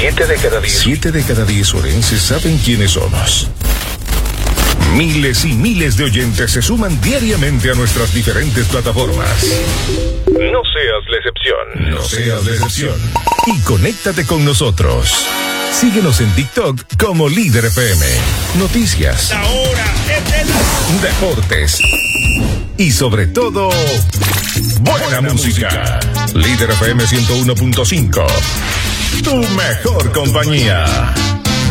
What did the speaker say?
7 de cada 10 orenses saben quiénes somos. Miles y miles de oyentes se suman diariamente a nuestras diferentes plataformas. No seas la excepción. Y conéctate con nosotros. Síguenos en TikTok como Líder FM. Noticias, deportes y sobre todo, buena música. Líder FM 101.5. Tu mejor compañía.